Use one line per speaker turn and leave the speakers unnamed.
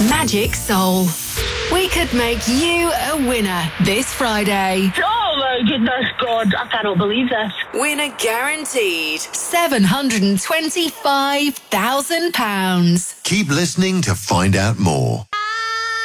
Magic Soul. We could make you a winner this Friday.
Oh my goodness, God, I cannot believe this.
Winner guaranteed. £725,000.
Keep listening to find out more.